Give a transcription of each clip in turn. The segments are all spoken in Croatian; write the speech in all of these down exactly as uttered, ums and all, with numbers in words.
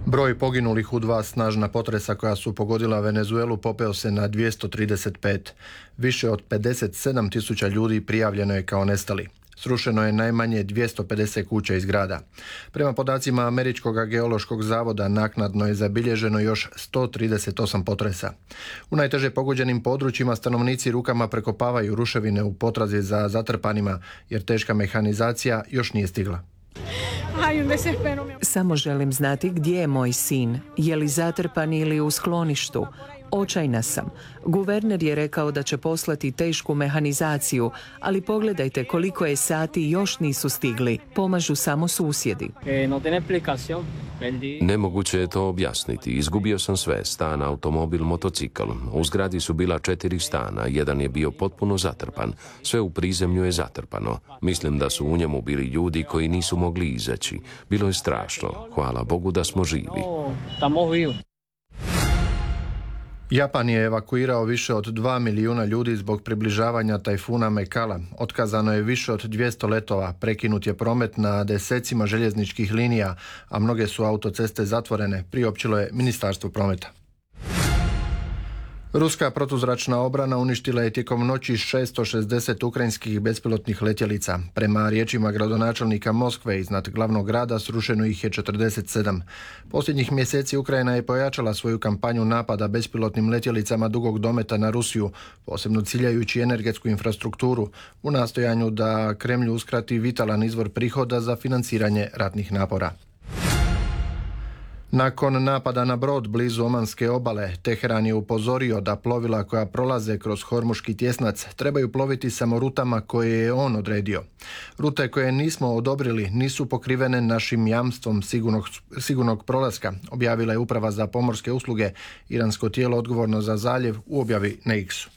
Broj poginulih u dva snažna potresa koja su pogodila Venezuelu popeo se na dvjesto trideset pet. Više od pedeset sedam tisuća ljudi prijavljeno je kao nestali. Srušeno je najmanje dvjesto pedeset kuća i zgrada. Prema podacima Američkog geološkog zavoda naknadno je zabilježeno još sto trideset osam potresa. U najteže pogođenim područjima stanovnici rukama prekopavaju ruševine u potrazi za zatrpanima jer teška mehanizacija još nije stigla. Samo želim znati gdje je moj sin, je li zatrpan ili u skloništu. Očajna sam. Guverner je rekao da će poslati tešku mehanizaciju, ali pogledajte koliko je sati još nisu stigli. Pomažu samo susjedi. Nemoguće je to objasniti. Izgubio sam sve, stan, automobil, motocikl. U zgradi su bila četiri stana, jedan je bio potpuno zatrpan. Sve u prizemlju je zatrpano. Mislim da su u njemu bili ljudi koji nisu mogli izaći. Bilo je strašno. Hvala Bogu da smo živi. Japan je evakuirao više od dva milijuna ljudi zbog približavanja tajfuna Mekala. Otkazano je više od dvjesto letova, prekinut je promet na desecima željezničkih linija, a mnoge su autoceste zatvorene, priopćilo je Ministarstvo prometa. Ruska protuzračna obrana uništila je tijekom noći šesto šezdeset ukrajinskih bespilotnih letjelica. Prema riječima gradonačelnika Moskve iznad glavnog grada srušeno ih je četrdeset sedam. Posljednjih mjeseci Ukrajina je pojačala svoju kampanju napada bespilotnim letjelicama dugog dometa na Rusiju, posebno ciljajući energetsku infrastrukturu, u nastojanju da Kremlju uskrati vitalan izvor prihoda za financiranje ratnih napora. Nakon napada na brod blizu Omanske obale, Teheran je upozorio da plovila koja prolaze kroz Hormuški tjesnac trebaju ploviti samo rutama koje je on odredio. Rute koje nismo odobrili nisu pokrivene našim jamstvom sigurnog, sigurnog prolaska, objavila je Uprava za pomorske usluge, iransko tijelo odgovorno za zaljev, u objavi na X-u.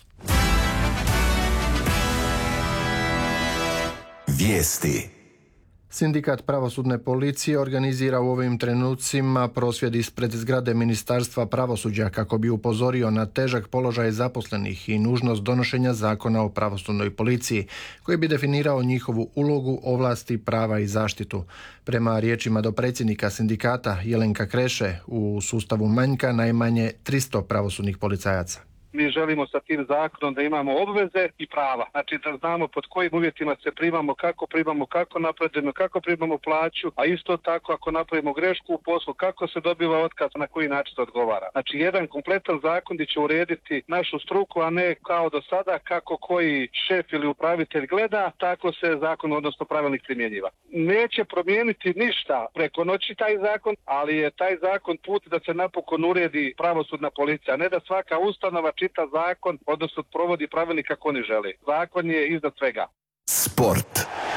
Vijesti. Sindikat pravosudne policije organizira u ovim trenucima prosvjed ispred zgrade Ministarstva pravosuđa kako bi upozorio na težak položaj zaposlenih i nužnost donošenja zakona o pravosudnoj policiji koji bi definirao njihovu ulogu, ovlasti, prava i zaštitu. Prema riječima dopredsjednika sindikata Jelenka Kreše, u sustavu manjka najmanje tristo pravosudnih policajaca. Mi želimo sa tim zakonom da imamo obveze i prava. Znači da znamo pod kojim uvjetima se primamo, kako primamo, kako napredujemo, kako primamo plaću, a isto tako ako napravimo grešku u poslu, kako se dobiva otkaz, na koji način se odgovara. Znači jedan kompletan zakon gdje će urediti našu struku, a ne kao do sada kako koji šef ili upravitelj gleda, tako se zakon, odnosno pravilnik primjenjiva. Neće promijeniti ništa preko noći taj zakon, ali je taj zakon put da se napokon uredi pravosudna policija, ne da svaka ustanova čita zakon, odnosno provodi pravilnik kako oni žele. Zakon je iznad svega. Sport.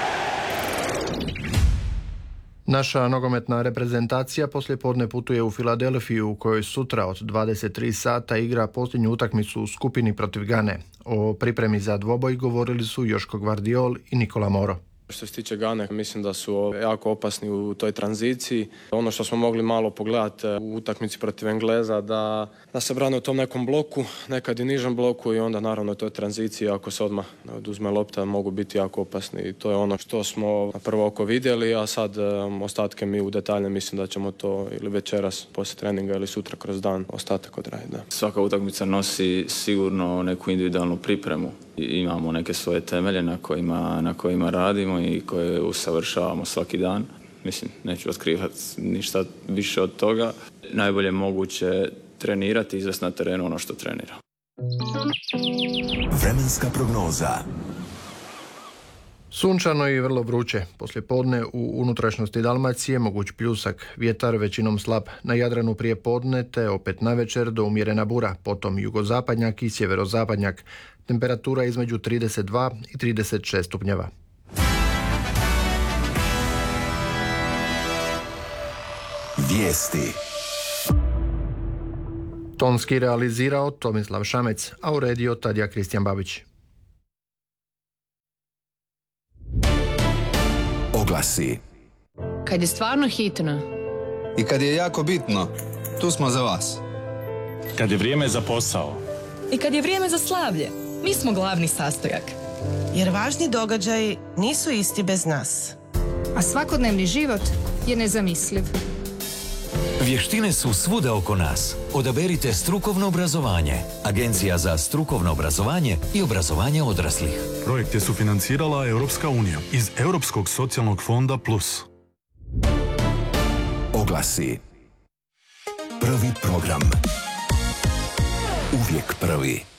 Naša nogometna reprezentacija poslijepodne putuje u Filadelfiju u kojoj sutra od dvadeset tri sata igra posljednju utakmicu u skupini protiv Gane. O pripremi za dvoboj govorili su Joško Gvardiol i Nikola Moro. Što se tiče Gane, mislim da su jako opasni u toj tranziciji. Ono što smo mogli malo pogledati u utakmici protiv Engleza, da, da se brane u tom nekom bloku, nekad i nižem bloku i onda naravno u toj tranziciji ako se odmah oduzme lopta mogu biti jako opasni. I to je ono što smo na prvo oko vidjeli, a sad um, ostatke mi u detalje mislim da ćemo to ili večeras poslije treninga ili sutra kroz dan ostatak odraditi. Svaka utakmica nosi sigurno neku individualnu pripremu. Imamo neke svoje temelje na kojima, na kojima radimo i koje usavršavamo svaki dan. Mislim, neću otkrivati ništa više od toga. Najbolje moguće trenirati i izvesti na terenu ono što trenira. Vremenska prognoza. Sunčano i vrlo vruće. Poslijepodne u unutrašnjosti Dalmacije moguć pljusak, vjetar većinom slab. Na Jadranu prije podne te opet navečer do umjerena bura, potom jugozapadnjak i sjeverozapadnjak. Temperatura između trideset dva i trideset šest stupnjeva. Vijesti. Tonski realizirao Tomislav Šamec, a uredio Tadija Kristijan Babić. Oglasi. Kad je stvarno hitno i kad je jako bitno, tu smo za vas. Kad je vrijeme za posao i kad je vrijeme za slavlje, mi smo glavni sastojak. Jer važni događaji nisu isti bez nas. A svakodnevni život je nezamisliv. Vještine su svuda oko nas. Odaberite strukovno obrazovanje. Agencija za strukovno obrazovanje i obrazovanje odraslih. Projekt je sufinancirala Europska unija iz Europskog socijalnog fonda Plus. Oglasi. Prvi program. Uvijek prvi.